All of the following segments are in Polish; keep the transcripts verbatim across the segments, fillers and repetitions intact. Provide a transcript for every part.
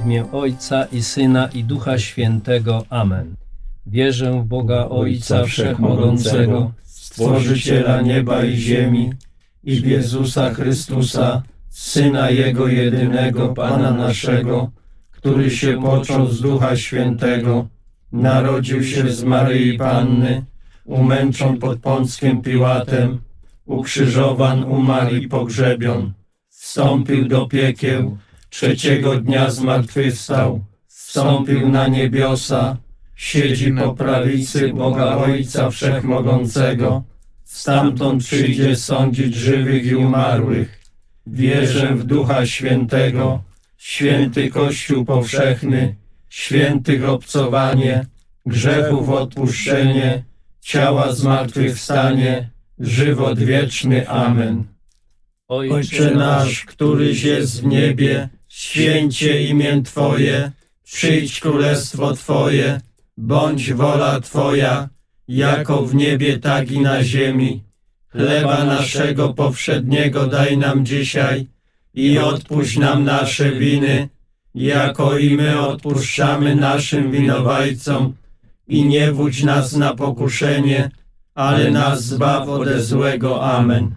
W imię Ojca i Syna i Ducha Świętego. Amen. Wierzę w Boga Ojca Wszechmogącego, Stworzyciela nieba i ziemi, i w Jezusa Chrystusa, Syna Jego jedynego, Pana naszego, który się począł z Ducha Świętego, narodził się z Maryi Panny, umęczon pod Pąckiem Piłatem, ukrzyżowan, umarł i pogrzebion, wstąpił do piekieł, trzeciego dnia zmartwychwstał, wstąpił na niebiosa, siedzi po prawicy Boga Ojca Wszechmogącego, stamtąd przyjdzie sądzić żywych i umarłych. Wierzę w Ducha Świętego, święty Kościół powszechny, świętych obcowanie, grzechów odpuszczenie, ciała zmartwychwstanie, żywot wieczny. Amen. Ojcze nasz, któryś jest w niebie, święcie imię Twoje, przyjdź królestwo Twoje, bądź wola Twoja, jako w niebie, tak i na ziemi. Chleba naszego powszedniego daj nam dzisiaj i odpuść nam nasze winy, jako i my odpuszczamy naszym winowajcom. I nie wódź nas na pokuszenie, ale nas zbaw ode złego. Amen.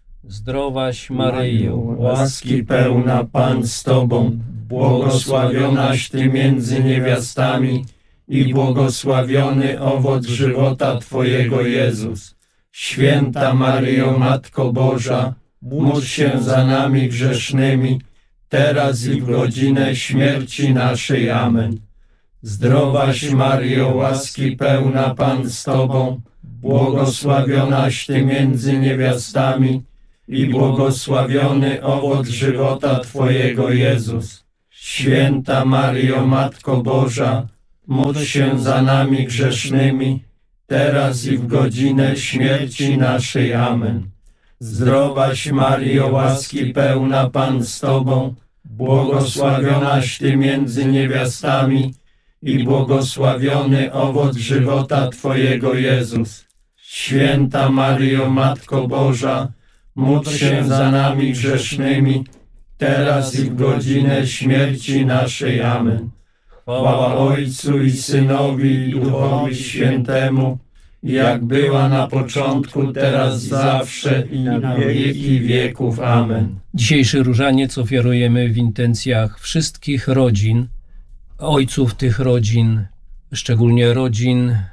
Zdrowaś Maryjo, łaski pełna, Pan z Tobą, błogosławionaś Ty między niewiastami i błogosławiony owoc żywota Twojego, Jezus. Święta Maryjo, Matko Boża, módl się za nami grzesznymi, teraz i w godzinę śmierci naszej. Amen. Zdrowaś Maryjo, łaski pełna, Pan z Tobą, błogosławionaś Ty między niewiastami i błogosławiony owoc żywota Twojego, Jezus. Święta Maryjo, Matko Boża, módl się za nami grzesznymi, teraz i w godzinę śmierci naszej. Amen. Zdrowaś Maryjo, łaski pełna, Pan z Tobą, błogosławionaś Ty między niewiastami i błogosławiony owoc żywota Twojego, Jezus. Święta Maryjo, Matko Boża, módl się za nami grzesznymi, teraz i w godzinę śmierci naszej. Amen. Chwała Ojcu i Synowi i Duchowi Świętemu, jak była na początku, teraz zawsze i na wieki wieków. Amen. Dzisiejszy różaniec ofiarujemy w intencjach wszystkich rodzin, ojców tych rodzin, szczególnie rodzin y,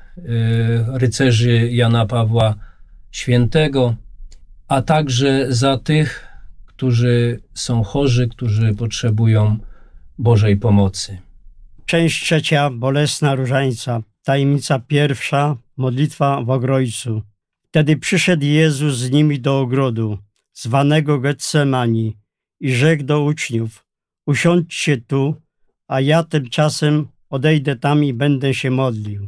rycerzy Jana Pawła Świętego, a także za tych, którzy są chorzy, którzy potrzebują Bożej pomocy. Część trzecia, bolesna różańca. Tajemnica pierwsza, modlitwa w Ogrojcu. Wtedy przyszedł Jezus z nimi do ogrodu, zwanego Getsemani, i rzekł do uczniów: usiądźcie tu, a ja tymczasem odejdę tam i będę się modlił.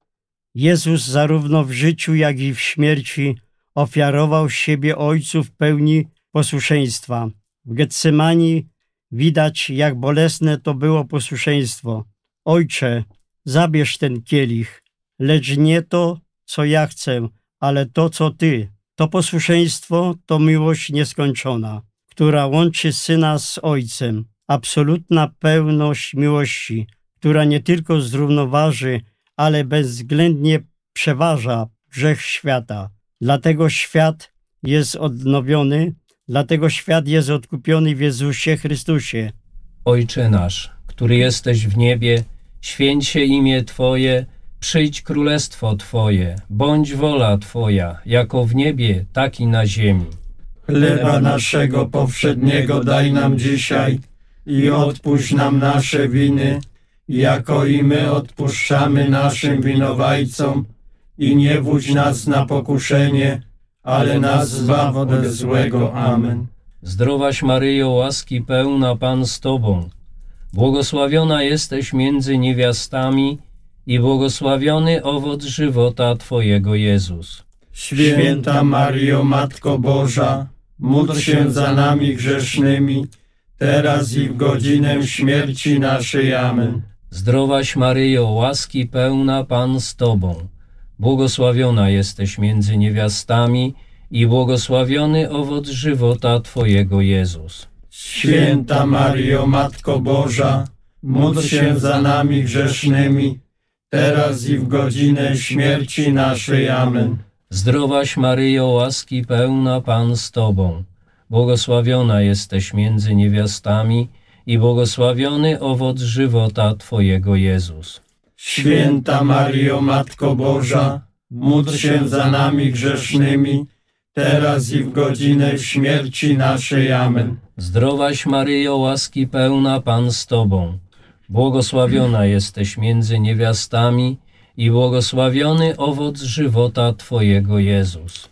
Jezus zarówno w życiu, jak i w śmierci ofiarował siebie Ojcu w pełni posłuszeństwa. W Getsemani widać, jak bolesne to było posłuszeństwo. Ojcze, zabierz ten kielich, lecz nie to, co ja chcę, ale to, co Ty. To posłuszeństwo to miłość nieskończona, która łączy Syna z Ojcem. Absolutna pełność miłości, która nie tylko zrównoważy, ale bezwzględnie przeważa grzech świata. Dlatego świat jest odnowiony, dlatego świat jest odkupiony w Jezusie Chrystusie. Ojcze nasz, który jesteś w niebie, święć się imię Twoje, przyjdź królestwo Twoje, bądź wola Twoja, jako w niebie, tak i na ziemi. Chleba naszego powszedniego daj nam dzisiaj i odpuść nam nasze winy, jako i my odpuszczamy naszym winowajcom, i nie wódź nas na pokuszenie, ale nas zbaw ode złego. Amen. Zdrowaś Maryjo, łaski pełna, Pan z Tobą, błogosławiona jesteś między niewiastami i błogosławiony owoc żywota Twojego, Jezus. Święta Maryjo, Matko Boża, módl się za nami grzesznymi, teraz i w godzinę śmierci naszej. Amen. Zdrowaś Maryjo, łaski pełna, Pan z Tobą, błogosławiona jesteś między niewiastami i błogosławiony owoc żywota Twojego, Jezus. Święta Maryjo, Matko Boża, módl się za nami grzesznymi, teraz i w godzinę śmierci naszej. Amen. Zdrowaś Maryjo, łaski pełna, Pan z Tobą, błogosławiona jesteś między niewiastami i błogosławiony owoc żywota Twojego, Jezus. Święta Maryjo, Matko Boża, módl się za nami grzesznymi, teraz i w godzinę śmierci naszej. Amen. Zdrowaś Maryjo, łaski pełna, Pan z Tobą, błogosławiona jesteś między niewiastami i błogosławiony owoc żywota Twojego, Jezus.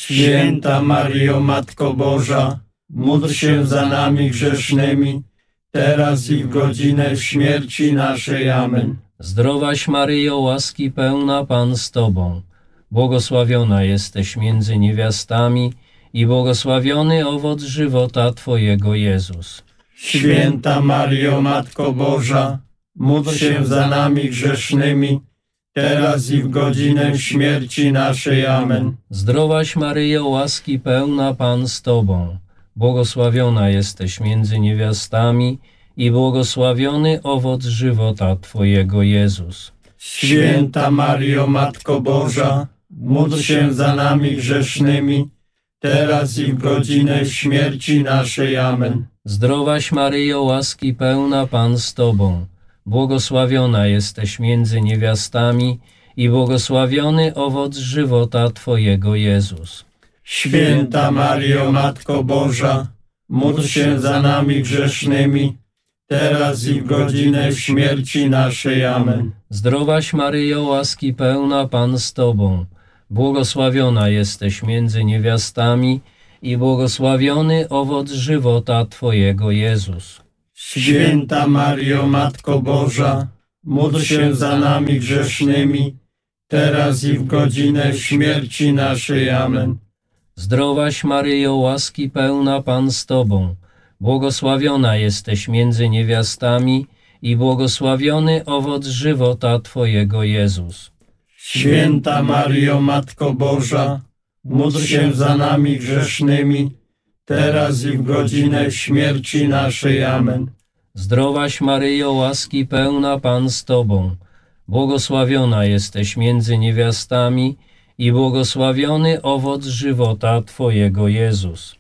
Święta Maryjo, Matko Boża, módl się za nami grzesznymi, teraz i w godzinę śmierci naszej. Amen. Zdrowaś Maryjo, łaski pełna, Pan z Tobą, błogosławiona jesteś między niewiastami i błogosławiony owoc żywota Twojego, Jezus. Święta Maryjo, Matko Boża, módl się za nami grzesznymi, teraz i w godzinę śmierci naszej. Amen. Zdrowaś Maryjo, łaski pełna, Pan z Tobą, błogosławiona jesteś między niewiastami i błogosławiony owoc żywota Twojego, Jezus. Święta Maryjo, Matko Boża, módl się za nami grzesznymi, teraz i w godzinę śmierci naszej. Amen. Zdrowaś Maryjo, łaski pełna, Pan z Tobą, błogosławiona jesteś między niewiastami i błogosławiony owoc żywota Twojego, Jezus. Święta Maryjo, Matko Boża, módl się za nami grzesznymi, teraz i w godzinę śmierci naszej. Amen. Zdrowaś Maryjo, łaski pełna, Pan z Tobą, błogosławiona jesteś między niewiastami i błogosławiony owoc żywota Twojego, Jezus. Święta Maryjo, Matko Boża, módl się za nami grzesznymi, teraz i w godzinę śmierci naszej. Amen. Zdrowaś Maryjo, łaski pełna, Pan z Tobą, błogosławiona jesteś między niewiastami i błogosławiony owoc żywota Twojego, Jezus. Święta Maryjo, Matko Boża, módl się za nami grzesznymi, teraz i w godzinę śmierci naszej. Amen. Zdrowaś Maryjo, łaski pełna, Pan z Tobą, błogosławiona jesteś między niewiastami i błogosławiony owoc żywota Twojego, Jezus.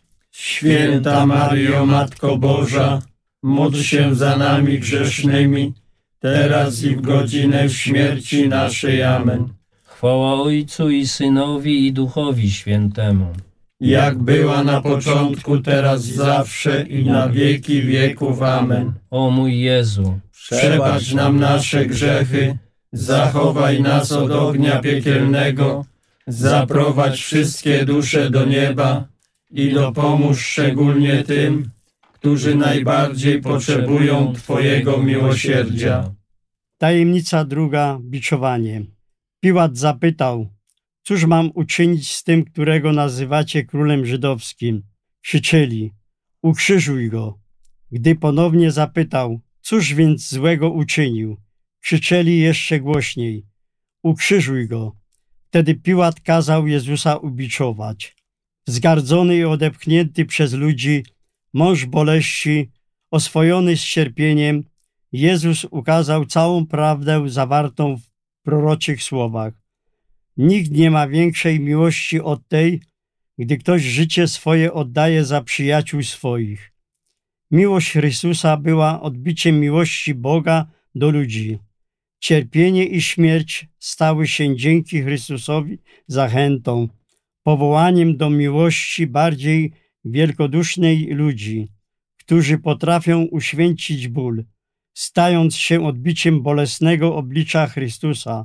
Święta Maryjo, Matko Boża, módl się za nami grzesznymi, teraz i w godzinę śmierci naszej. Amen. Chwała Ojcu i Synowi i Duchowi Świętemu. Jak była na początku, teraz i zawsze i na wieki wieków. Amen. O mój Jezu, przebacz nam nasze grzechy, zachowaj nas od ognia piekielnego, zaprowadź wszystkie dusze do nieba i dopomóż szczególnie tym, którzy najbardziej potrzebują Twojego miłosierdzia. Tajemnica druga, biczowanie. Piłat zapytał, cóż mam uczynić z tym, którego nazywacie królem żydowskim? Krzyczeli, ukrzyżuj go. Gdy ponownie zapytał, cóż więc złego uczynił? Krzyczeli jeszcze głośniej, ukrzyżuj go. Wtedy Piłat kazał Jezusa ubiczować. Wzgardzony i odepchnięty przez ludzi, mąż boleści, oswojony z cierpieniem, Jezus ukazał całą prawdę zawartą w proroczych słowach. Nikt nie ma większej miłości od tej, gdy ktoś życie swoje oddaje za przyjaciół swoich. Miłość Chrystusa była odbiciem miłości Boga do ludzi. Cierpienie i śmierć stały się dzięki Chrystusowi zachętą, powołaniem do miłości bardziej wielkodusznej ludzi, którzy potrafią uświęcić ból, stając się odbiciem bolesnego oblicza Chrystusa.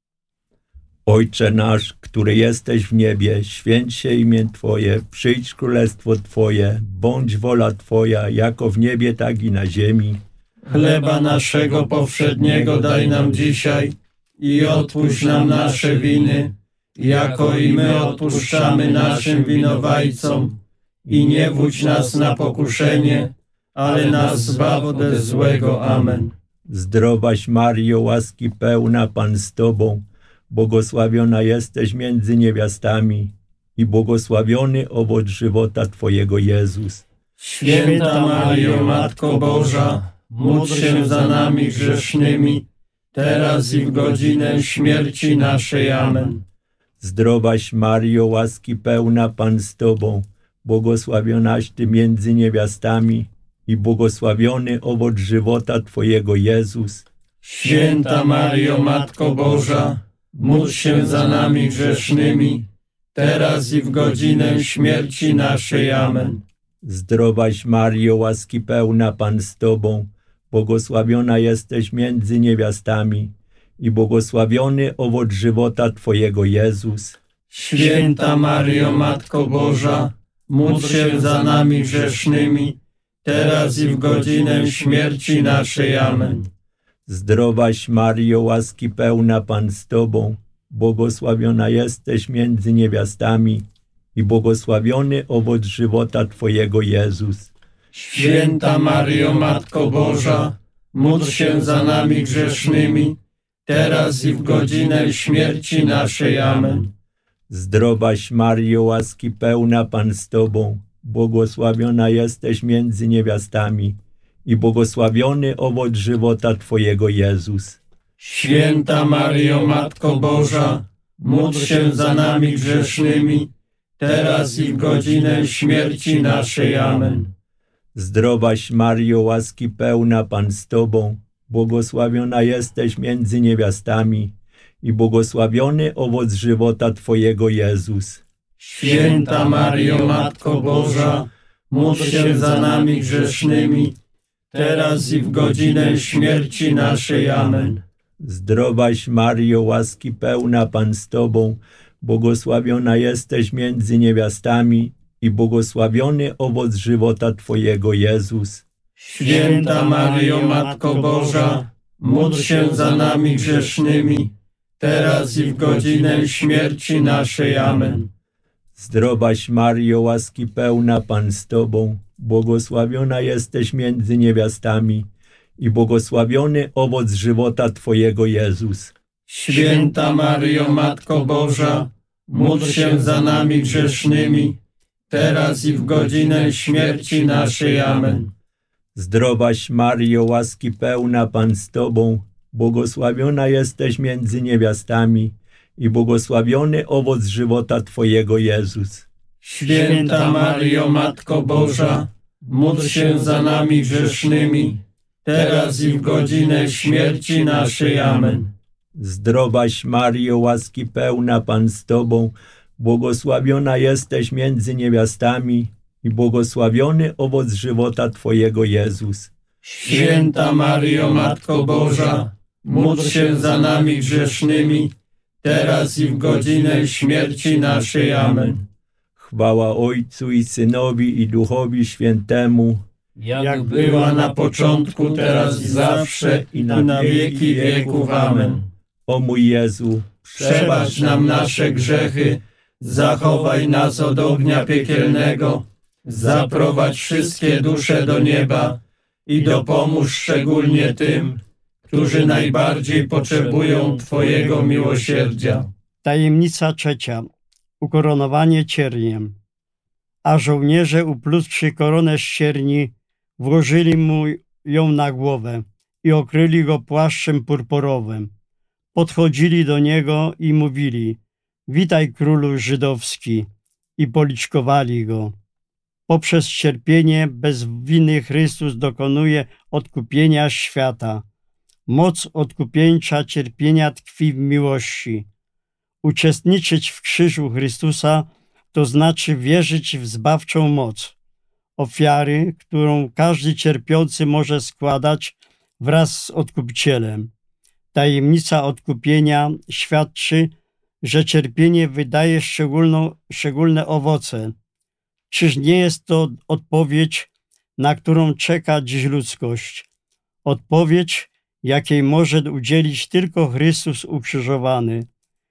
Ojcze nasz, który jesteś w niebie, święć się imię Twoje, przyjdź królestwo Twoje, bądź wola Twoja, jako w niebie, tak i na ziemi. Chleba naszego powszedniego daj nam dzisiaj i odpuść nam nasze winy, jako i my odpuszczamy naszym winowajcom. I nie wódź nas na pokuszenie, ale nas zbaw ode złego. Amen. Zdrowaś Maryjo, łaski pełna, Pan z Tobą, błogosławiona jesteś między niewiastami i błogosławiony owoc żywota Twojego, Jezus. Święta Maryjo, Matko Boża, módl się za nami grzesznymi, teraz i w godzinę śmierci naszej. Amen. Zdrowaś Maryjo, łaski pełna, Pan z Tobą, błogosławionaś Ty między niewiastami i błogosławiony owoc żywota Twojego, Jezus. Święta Maryjo, Matko Boża, módl się za nami grzesznymi, teraz i w godzinę śmierci naszej. Amen. Zdrowaś Maryjo, łaski pełna, Pan z Tobą, błogosławiona jesteś między niewiastami i błogosławiony owoc żywota Twojego, Jezus. Święta Maryjo, Matko Boża, módl się za nami grzesznymi, teraz i w godzinę śmierci naszej. Amen. Zdrowaś Maryjo, łaski pełna, Pan z Tobą, błogosławiona jesteś między niewiastami i błogosławiony owoc żywota Twojego, Jezus. Święta Maryjo, Matko Boża, módl się za nami grzesznymi, teraz i w godzinę śmierci naszej. Amen. Zdrowaś Maryjo, łaski pełna, Pan z Tobą, błogosławiona jesteś między niewiastami i błogosławiony owoc żywota Twojego, Jezus. Święta Maryjo, Matko Boża, módl się za nami grzesznymi, teraz i w godzinę śmierci naszej. Amen. Zdrowaś Maryjo, łaski pełna, Pan z Tobą, błogosławiona jesteś między niewiastami i błogosławiony owoc żywota Twojego, Jezus. Święta Maryjo, Matko Boża, módl się za nami grzesznymi, teraz i w godzinę śmierci naszej. Amen. Zdrowaś Maryjo, łaski pełna, Pan z Tobą, błogosławiona jesteś między niewiastami i błogosławiony owoc żywota Twojego, Jezus. Święta Maryjo, Matko Boża, módl się za nami grzesznymi, teraz i w godzinę śmierci naszej. Amen. Zdrowaś Maryjo, łaski pełna, Pan z Tobą, błogosławiona jesteś między niewiastami i błogosławiony owoc żywota Twojego, Jezus. Święta Maryjo, Matko Boża, módl się za nami grzesznymi, teraz i w godzinę śmierci naszej. Amen. Zdrowaś Maryjo, łaski pełna, Pan z Tobą, błogosławiona jesteś między niewiastami i błogosławiony owoc żywota Twojego, Jezus. Święta Maryjo, Matko Boża, módl się za nami grzesznymi, teraz i w godzinę śmierci naszej. Amen. Zdrowaś Maryjo, łaski pełna, Pan z Tobą, błogosławiona jesteś między niewiastami i błogosławiony owoc żywota Twojego, Jezus. Święta Maryjo, Matko Boża, módl się za nami grzesznymi, teraz i w godzinę śmierci naszej. Amen. Chwała Ojcu i Synowi i Duchowi Świętemu, jak była na początku, teraz i zawsze, i na wieki wieków. Amen. O mój Jezu, przebacz nam nasze grzechy, zachowaj nas od ognia piekielnego, zaprowadź wszystkie dusze do nieba i dopomóż szczególnie tym, którzy najbardziej potrzebują Twojego miłosierdzia. Tajemnica trzecia. Ukoronowanie cierniem. A żołnierze, uplutwszy koronę z cierni, włożyli mu ją na głowę i okryli go płaszczem purpurowym. Podchodzili do niego i mówili: witaj, królu żydowski, i policzkowali go. Poprzez cierpienie bez winy Chrystus dokonuje odkupienia świata. Moc odkupieńcza cierpienia tkwi w miłości. Uczestniczyć w krzyżu Chrystusa to znaczy wierzyć w zbawczą moc ofiary, którą każdy cierpiący może składać wraz z Odkupicielem. Tajemnica odkupienia świadczy, że cierpienie wydaje szczególną, szczególne owoce. Czyż nie jest to odpowiedź, na którą czeka dziś ludzkość? Odpowiedź, jakiej może udzielić tylko Chrystus ukrzyżowany.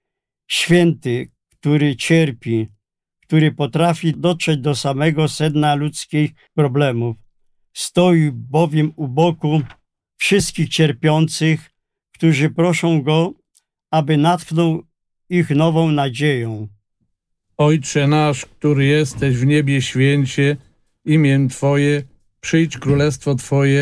Święty, który cierpi, który potrafi dotrzeć do samego sedna ludzkich problemów. Stoi bowiem u boku wszystkich cierpiących, którzy proszą Go, aby natchnął ich nową nadzieją. Ojcze nasz, który jesteś w niebie, święcie imię Twoje, przyjdź królestwo Twoje,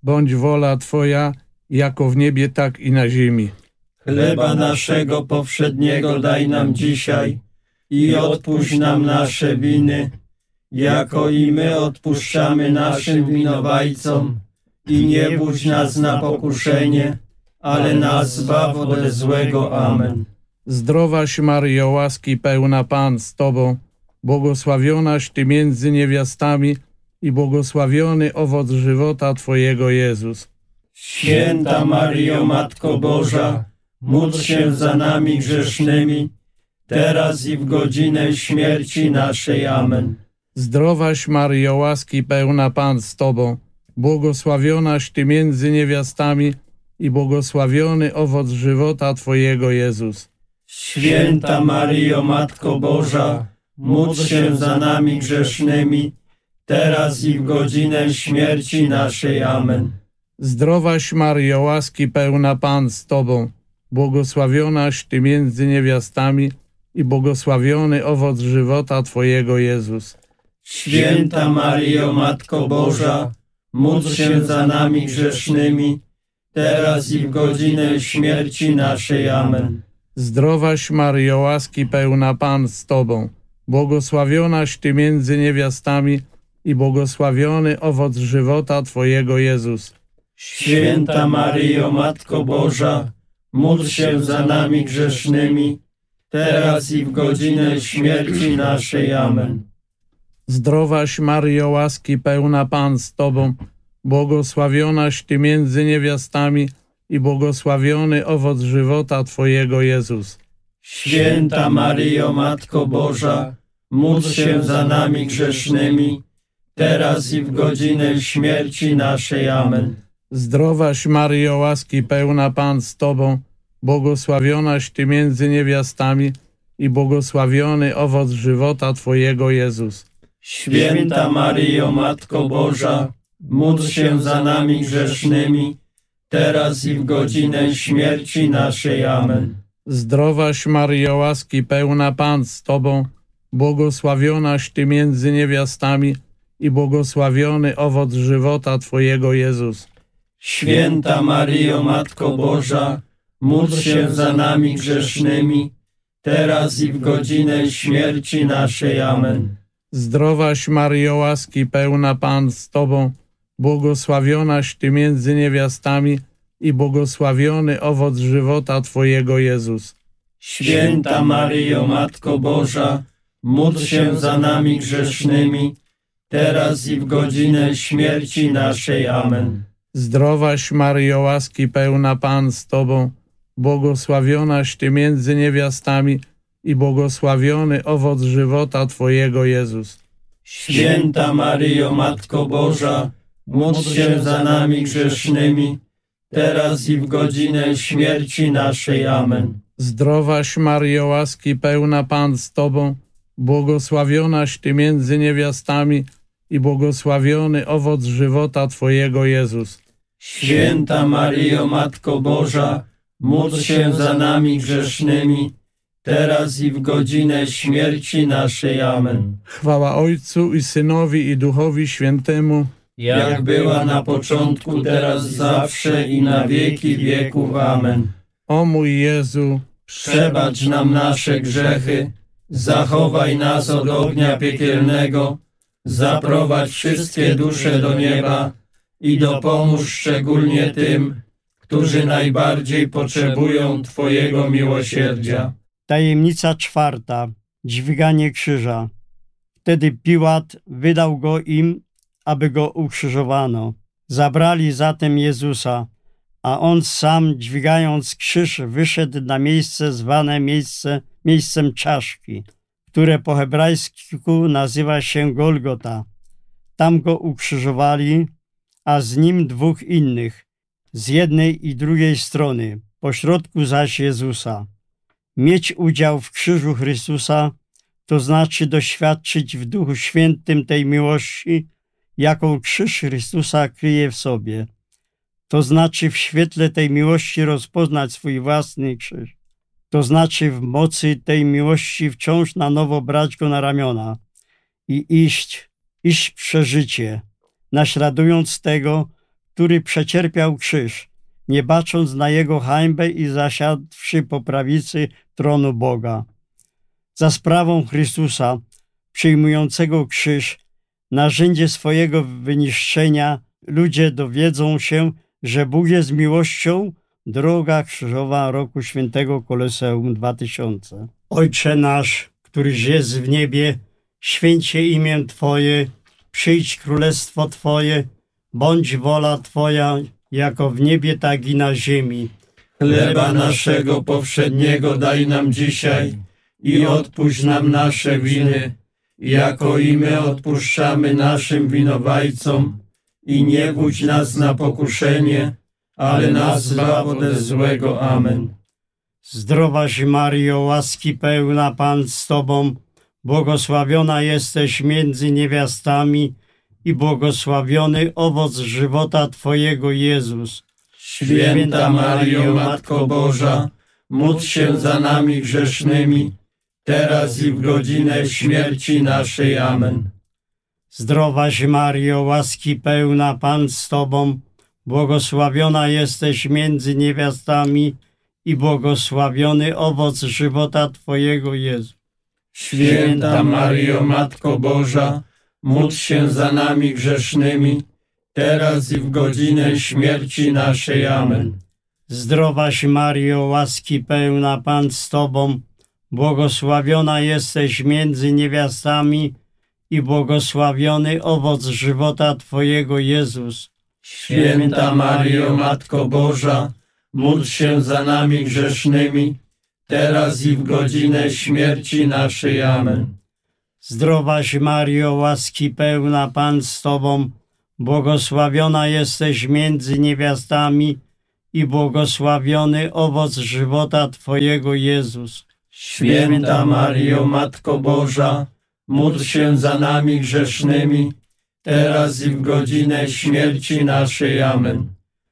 bądź wola Twoja, jako w niebie, tak i na ziemi. Chleba naszego powszedniego daj nam dzisiaj i odpuść nam nasze winy, jako i my odpuszczamy naszym winowajcom. I nie budź nas na pokuszenie, ale nas zbaw ode złego. Amen. Zdrowaś Maryjo, łaski pełna, Pan z Tobą, błogosławionaś Ty między niewiastami i błogosławiony owoc żywota Twojego, Jezus. Święta Maryjo, Matko Boża, módl się za nami grzesznymi, teraz i w godzinę śmierci naszej. Amen. Zdrowaś Maryjo, łaski pełna, Pan z Tobą, błogosławionaś Ty między niewiastami i błogosławiony owoc żywota Twojego, Jezus. Święta Maryjo, Matko Boża, módl się za nami grzesznymi, teraz i w godzinę śmierci naszej. Amen. Zdrowaś Maryjo, łaski pełna, Pan z Tobą, błogosławionaś Ty między niewiastami i błogosławiony owoc żywota Twojego, Jezus. Święta Maryjo, Matko Boża, módl się za nami grzesznymi, teraz i w godzinę śmierci naszej. Amen. Zdrowaś Maryjo, łaski pełna, Pan z Tobą, błogosławionaś Ty między niewiastami i błogosławiony owoc żywota Twojego, Jezus. Święta Maryjo, Matko Boża, módl się za nami grzesznymi, teraz i w godzinę śmierci naszej. Amen. Zdrowaś Maryjo, łaski pełna, Pan z Tobą, błogosławionaś Ty między niewiastami i błogosławiony owoc żywota Twojego, Jezus. Święta Maryjo, Matko Boża, módl się za nami grzesznymi, teraz i w godzinę śmierci naszej. Amen. Zdrowaś Maryjo, łaski pełna, Pan z Tobą, błogosławionaś Ty między niewiastami i błogosławiony owoc żywota Twojego, Jezus. Święta Maryjo, Matko Boża, módl się za nami grzesznymi, teraz i w godzinę śmierci naszej. Amen. Zdrowaś Maryjo, łaski pełna, Pan z Tobą, błogosławionaś Ty między niewiastami i błogosławiony owoc żywota Twojego, Jezus. Święta Maryjo, Matko Boża, módl się za nami grzesznymi, teraz i w godzinę śmierci naszej. Amen. Zdrowaś Maryjo, łaski pełna, Pan z Tobą, błogosławionaś Ty między niewiastami i błogosławiony owoc żywota Twojego, Jezus. Święta Maryjo, Matko Boża, módl się za nami grzesznymi, teraz i w godzinę śmierci naszej. Amen. Zdrowaś Maryjo, łaski pełna, Pan z Tobą, błogosławionaś Ty między niewiastami i błogosławiony owoc żywota Twojego, Jezus. Święta Maryjo, Matko Boża, módl się za nami grzesznymi, teraz i w godzinę śmierci naszej. Amen. Zdrowaś Maryjo, łaski pełna, Pan z Tobą, błogosławionaś Ty między niewiastami i błogosławiony owoc żywota Twojego, Jezus. Święta Maryjo, Matko Boża, módl się za nami grzesznymi, teraz i w godzinę śmierci naszej. Amen. Chwała Ojcu i Synowi i Duchowi Świętemu, jak była na początku, teraz zawsze i na wieki wieków. Amen. O mój Jezu, przebacz nam nasze grzechy, zachowaj nas od ognia piekielnego, zaprowadź wszystkie dusze do nieba i dopomóż szczególnie tym, którzy najbardziej potrzebują Twojego miłosierdzia. Tajemnica czwarta. Dźwiganie krzyża. Wtedy Piłat wydał go im, aby go ukrzyżowano. Zabrali zatem Jezusa, a on sam, dźwigając krzyż, wyszedł na miejsce zwane miejsce, miejscem czaszki, które po hebrajsku nazywa się Golgota. Tam go ukrzyżowali, a z nim dwóch innych, z jednej i drugiej strony, pośrodku zaś Jezusa. Mieć udział w krzyżu Chrystusa, to znaczy doświadczyć w Duchu Świętym tej miłości, jaką krzyż Chrystusa kryje w sobie. To znaczy w świetle tej miłości rozpoznać swój własny krzyż. To znaczy w mocy tej miłości wciąż na nowo brać go na ramiona i iść, iść w przeżycie, naśladując tego, który przecierpiał krzyż, nie bacząc na jego hańbę i zasiadłszy po prawicy tronu Boga. Za sprawą Chrystusa, przyjmującego krzyż, narzędzie swojego wyniszczenia, ludzie dowiedzą się, że Bóg jest miłością. Droga krzyżowa roku Świętego Koloseum dwa tysiące. Ojcze nasz, któryś jest w niebie, święć się imię Twoje, przyjdź królestwo Twoje, bądź wola Twoja, jako w niebie, tak i na ziemi. Chleba naszego powszedniego daj nam dzisiaj i odpuść nam nasze winy, jako i my odpuszczamy naszym winowajcom. I nie wódź nas na pokuszenie, ale nas zbaw ode złego. Amen. Zdrowaś Maryjo, łaski pełna, Pan z Tobą, błogosławiona jesteś między niewiastami i błogosławiony owoc żywota Twojego, Jezus. Święta Maryjo, Matko Boża, módl się za nami grzesznymi, teraz i w godzinę śmierci naszej. Amen. Zdrowaś Maryjo, łaski pełna, Pan z Tobą, błogosławiona jesteś między niewiastami i błogosławiony owoc żywota Twojego, Jezu. Święta Maryjo, Matko Boża, módl się za nami grzesznymi, teraz i w godzinę śmierci naszej. Amen. Zdrowaś Maryjo, łaski pełna, Pan z Tobą, błogosławiona jesteś między niewiastami i błogosławiony owoc żywota Twojego, Jezus. Święta Maryjo, Matko Boża, módl się za nami grzesznymi, teraz i w godzinę śmierci naszej. Amen. Zdrowaś Maryjo, łaski pełna, Pan z Tobą, błogosławiona jesteś między niewiastami i błogosławiony owoc żywota Twojego, Jezus. Święta Maryjo, Matko Boża, módl się za nami grzesznymi, teraz i w godzinę śmierci naszej. Amen.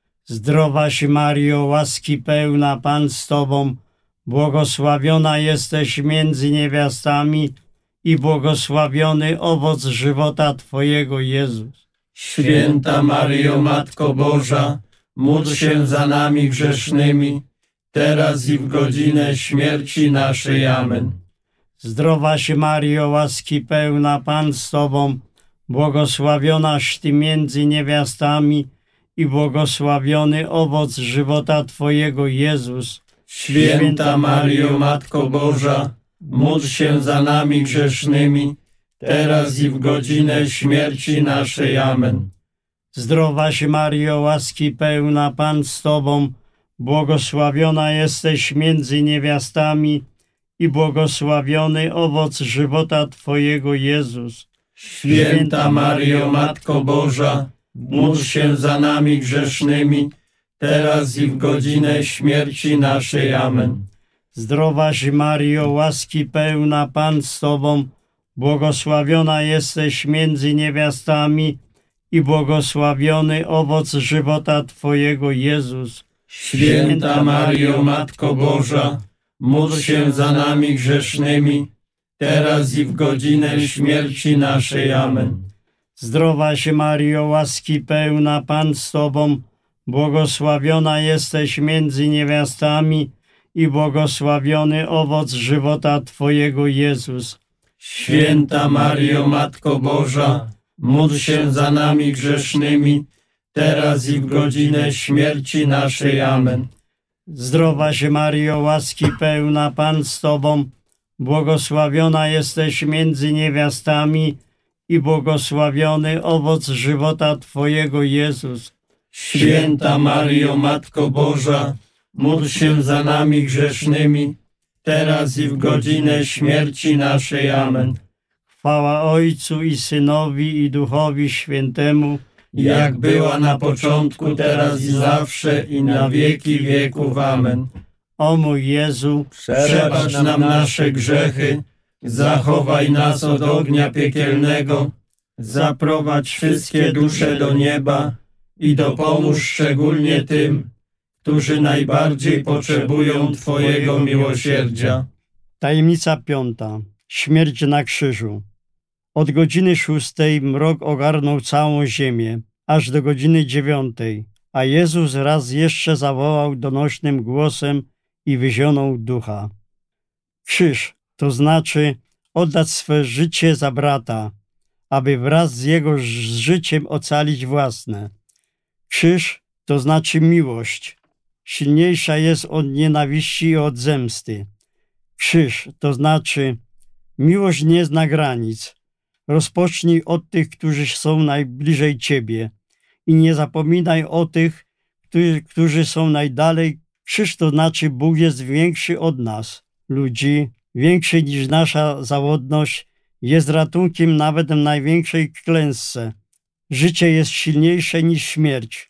Zdrowaś Maryjo, łaski pełna, Pan z Tobą, błogosławiona jesteś między niewiastami i błogosławiony owoc żywota Twojego, Jezus. Święta Maryjo, Matko Boża, módl się za nami grzesznymi, teraz i w godzinę śmierci naszej. Amen. Zdrowaś Maryjo, łaski pełna, Pan z Tobą, błogosławionaś Ty między niewiastami i błogosławiony owoc żywota Twojego, Jezus. Święta Maryjo, Matko Boża, módl się za nami grzesznymi, teraz i w godzinę śmierci naszej. Amen. Zdrowaś Maryjo, łaski pełna, Pan z Tobą, błogosławiona jesteś między niewiastami i błogosławiony owoc żywota Twojego, Jezus. Święta Maryjo, Matko Boża, módl się za nami grzesznymi, teraz i w godzinę śmierci naszej. Amen. Zdrowaś Maryjo, łaski pełna, Pan z Tobą, błogosławiona jesteś między niewiastami i błogosławiony owoc żywota Twojego, Jezus. Święta Maryjo, Matko Boża, módl się za nami grzesznymi, teraz i w godzinę śmierci naszej. Amen. Zdrowaś Maryjo, łaski pełna, Pan z Tobą, błogosławiona jesteś między niewiastami i błogosławiony owoc żywota Twojego, Jezus. Święta Maryjo, Matko Boża, módl się za nami grzesznymi, teraz i w godzinę śmierci naszej. Amen. Zdrowaś Maryjo, łaski pełna, Pan z Tobą, błogosławiona jesteś między niewiastami i błogosławiony owoc żywota Twojego, Jezus. Święta Maryjo, Matko Boża, módl się za nami grzesznymi, teraz i w godzinę śmierci naszej. Amen. Chwała Ojcu i Synowi i Duchowi Świętemu, jak była na początku, teraz i zawsze, i na wieki wieków. Amen. O mój Jezu, przebacz nam nasze grzechy, zachowaj nas od ognia piekielnego, zaprowadź wszystkie dusze do nieba i dopomóż szczególnie tym, którzy najbardziej potrzebują Twojego miłosierdzia. Tajemnica piąta. Śmierć na krzyżu. Od godziny szóstej mrok ogarnął całą ziemię. aż do godziny dziewiątej, a Jezus raz jeszcze zawołał donośnym głosem i wyzionął ducha. Krzyż to znaczy oddać swe życie za brata, aby wraz z jego życiem ocalić własne. Krzyż to znaczy miłość. Silniejsza jest od nienawiści i od zemsty. Krzyż to znaczy miłość nie zna granic. Rozpocznij od tych, którzy są najbliżej Ciebie i nie zapominaj o tych, którzy, którzy są najdalej. Krzyż to znaczy Bóg jest większy od nas, ludzi, większy niż nasza zawodność, jest ratunkiem nawet w największej klęsce. Życie jest silniejsze niż śmierć.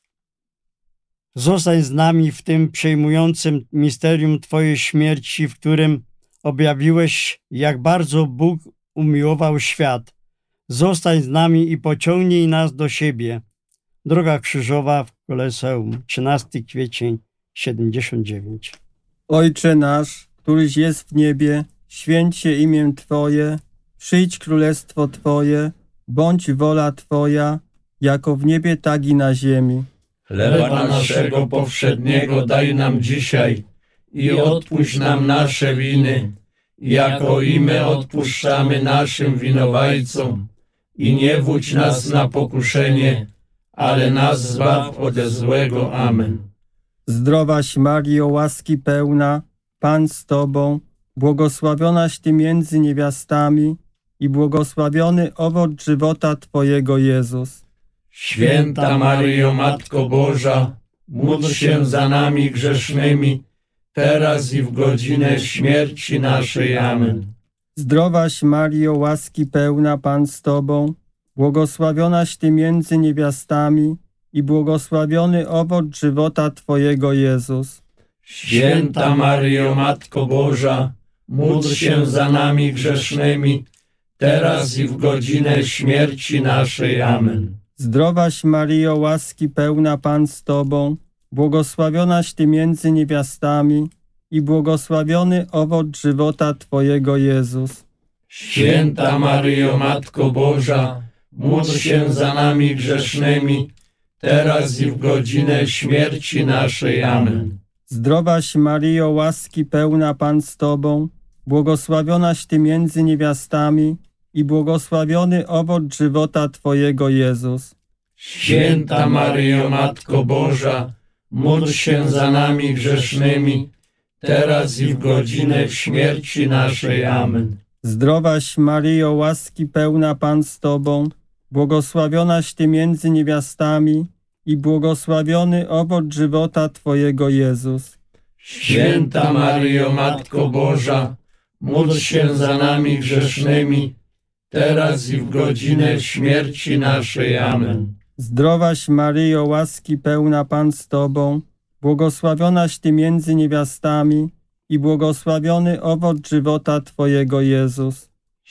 Zostań z nami w tym przejmującym misterium Twojej śmierci, w którym objawiłeś, jak bardzo Bóg umiłował świat. Zostań z nami i pociągnij nas do siebie. Droga krzyżowa w Koloseum, trzynastego kwietnia siedemdziesiąt dziewięć. Ojcze nasz, któryś jest w niebie, święć się imię Twoje, przyjdź królestwo Twoje, bądź wola Twoja, jako w niebie, tak i na ziemi. Chleba naszego powszedniego daj nam dzisiaj i odpuść nam nasze winy, jako i my odpuszczamy naszym winowajcom. I nie wódź nas na pokuszenie, ale nas zbaw ode złego. Amen. Zdrowaś Mario, łaski pełna, Pan z Tobą, błogosławionaś Ty między niewiastami i błogosławiony owoc żywota Twojego, Jezus. Święta Maryjo, Matko Boża, módl się za nami grzesznymi, teraz i w godzinę śmierci naszej. Amen. Zdrowaś Mario, łaski pełna, Pan z Tobą, błogosławionaś Ty między niewiastami i błogosławiony owoc żywota Twojego, Jezus. Święta Maryjo, Matko Boża, módl się za nami grzesznymi, teraz i w godzinę śmierci naszej. Amen. Zdrowaś Maryjo, łaski pełna, Pan z Tobą, błogosławionaś Ty między niewiastami i błogosławiony owoc żywota Twojego, Jezus. Święta Maryjo, Matko Boża, módl się za nami grzesznymi, teraz i w godzinę śmierci naszej. Amen. Zdrowaś Maryjo, łaski pełna, Pan z Tobą, błogosławionaś Ty między niewiastami i błogosławiony owoc żywota Twojego, Jezus. Święta Maryjo, Matko Boża, módl się za nami grzesznymi, teraz i w godzinę śmierci naszej. Amen. Zdrowaś Maryjo, łaski pełna, Pan z Tobą, błogosławionaś Ty między niewiastami i błogosławiony owoc żywota Twojego, Jezus. Święta Maryjo, Matko Boża, módl się za nami grzesznymi, teraz i w godzinę śmierci naszej. Amen. Zdrowaś Maryjo, łaski pełna, Pan z Tobą, błogosławionaś Ty między niewiastami i błogosławiony owoc żywota Twojego, Jezus.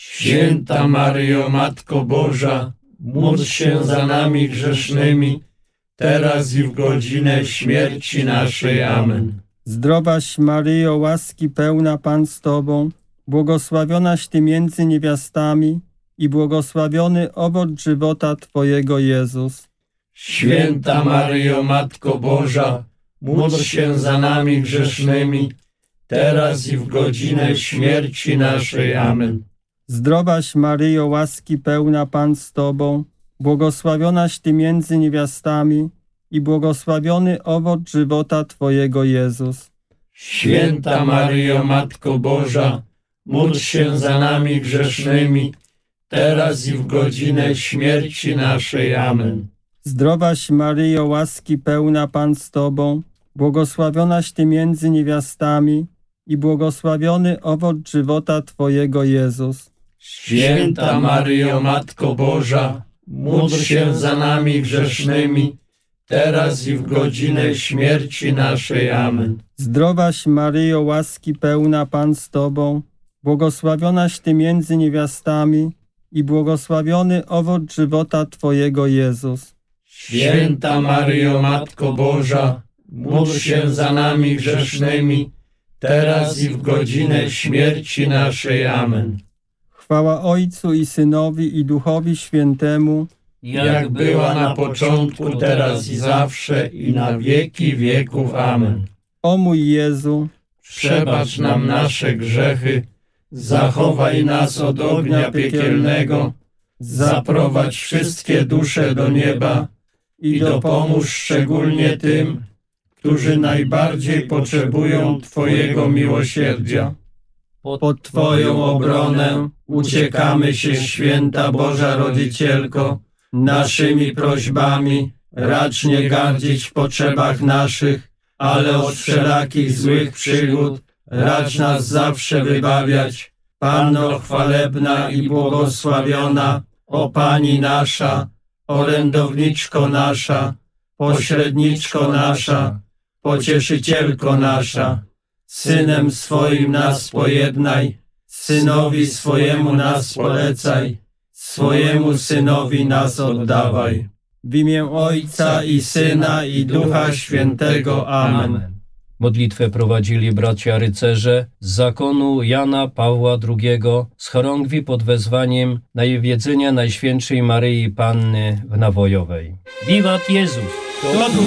Święta Maryjo, Matko Boża, módl się za nami grzesznymi, teraz i w godzinę śmierci naszej. Amen. Zdrowaś Maryjo, łaski pełna, Pan z Tobą, błogosławionaś Ty między niewiastami i błogosławiony owoc żywota Twojego, Jezus. Święta Maryjo, Matko Boża, módl się za nami grzesznymi, teraz i w godzinę śmierci naszej. Amen. Zdrowaś Maryjo, łaski pełna, Pan z Tobą, błogosławionaś Ty między niewiastami i błogosławiony owoc żywota Twojego, Jezus. Święta Maryjo, Matko Boża, módl się za nami grzesznymi, teraz i w godzinę śmierci naszej. Amen. Zdrowaś Maryjo, łaski pełna, Pan z Tobą, błogosławionaś Ty między niewiastami i błogosławiony owoc żywota Twojego, Jezus. Święta Maryjo, Matko Boża, módl się za nami grzesznymi, teraz i w godzinę śmierci naszej. Amen. Zdrowaś Maryjo, łaski pełna, Pan z Tobą, błogosławionaś Ty między niewiastami i błogosławiony owoc żywota Twojego, Jezus. Święta Maryjo, Matko Boża, módl się za nami grzesznymi, teraz i w godzinę śmierci naszej. Amen. Chwała Ojcu i Synowi i Duchowi Świętemu, jak była na początku, teraz i zawsze, i na wieki wieków. Amen. O mój Jezu, Przebacz nam nasze grzechy, zachowaj nas od ognia piekielnego, zaprowadź wszystkie dusze do nieba i dopomóż szczególnie tym, którzy najbardziej potrzebują Twojego miłosierdzia. Pod Twoją obronę uciekamy się, Święta Boża Rodzicielko, naszymi prośbami, racz nie gardzić w potrzebach naszych, ale od wszelakich złych przygód racz nas zawsze wybawiać. Panno chwalebna i błogosławiona, o Pani nasza, orędowniczko nasza, pośredniczko nasza, pocieszycielko nasza, Synem swoim nas pojednaj, Synowi swojemu nas polecaj, swojemu Synowi nas oddawaj. W imię Ojca i Syna i Ducha Świętego. Amen. Modlitwę prowadzili bracia rycerze z zakonu Jana Pawła drugiego z chorągwi pod wezwaniem Najwiedzenia Najświętszej Maryi Panny w Nawojowej. Wiwat Jezus!